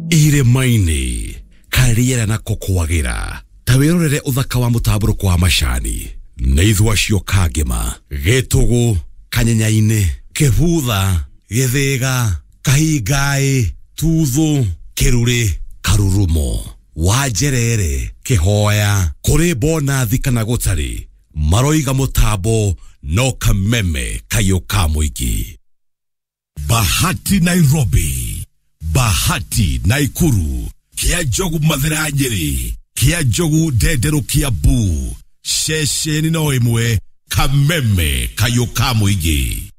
irĩma-inĩ kariera na kokwagira tawirorere uthaka wa mutaburuko wa mashani na ithwa cio kangema gĩtũgũ kanyenyainĩ kĩbutha gĩthĩga kahingaĩ tuthu kĩrũrĩ karurumo wanjerere kĩhoya kũrĩ bonathi kana gũtarĩ maroiga mũtambo no kameme kayũka mũingĩ. Bahati Nairobi, Bahati Naikuru, Kia Jogu Mathira Nyeri, Kia Jogu Dedero Kiambu, Shesheni no imwe kameme kayũka mũingĩ.